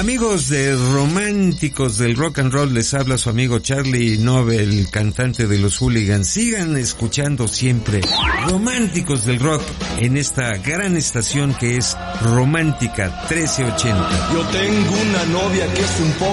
Amigos de Románticos del Rock and Roll, les habla su amigo Charlie Nobel, cantante de los Hooligans. Sigan escuchando siempre Románticos del Rock en esta gran estación que es Romántica 1380. Yo tengo una novia que es un poco